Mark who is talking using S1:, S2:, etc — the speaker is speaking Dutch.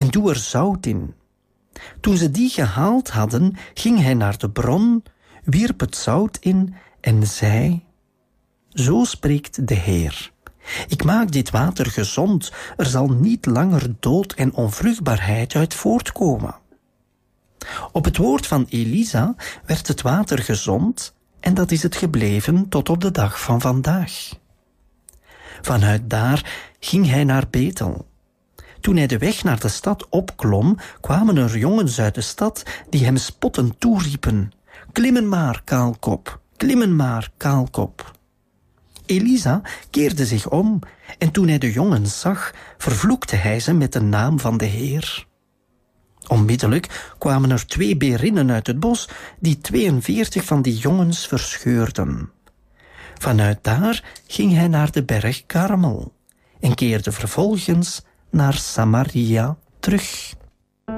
S1: en doe er zout in. Toen ze die gehaald hadden, ging hij naar de bron, wierp het zout in en zei: Zo spreekt de Heer. Ik maak dit water gezond, er zal niet langer dood en onvruchtbaarheid uit voortkomen. Op het woord van Elisa werd het water gezond en dat is het gebleven tot op de dag van vandaag. Vanuit daar ging hij naar Bethel. Toen hij de weg naar de stad opklom, kwamen er jongens uit de stad die hem spottend toeriepen: Klimmen maar, kaalkop, klimmen maar, kaalkop. Elisa keerde zich om en toen hij de jongens zag, vervloekte hij ze met de naam van de Heer. Onmiddellijk kwamen er 2 berinnen uit het bos die 42 van die jongens verscheurden. Vanuit daar ging hij naar de berg Karmel en keerde vervolgens naar Samaria terug.